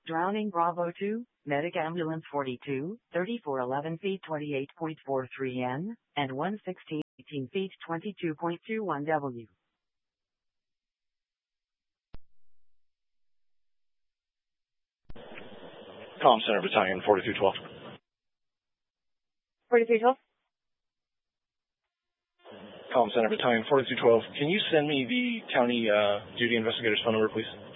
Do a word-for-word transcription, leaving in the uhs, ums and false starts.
Drowning Bravo two, Medic Ambulance forty-two, thirty-four eleven feet twenty-eight point four three N, and one sixteen eighteen feet twenty-two point two one W. Comm Center Battalion forty-two twelve. forty-two twelve? Comm Center Battalion forty-two twelve. Can you send me the county uh, duty investigator's phone number, please?